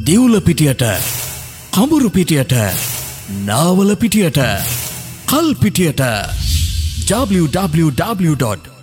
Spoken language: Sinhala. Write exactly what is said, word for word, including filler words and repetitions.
දිවුල පිටියට, කඹුරු පිටියට, නාවල පිටියට, කල් පිටියට w w w dot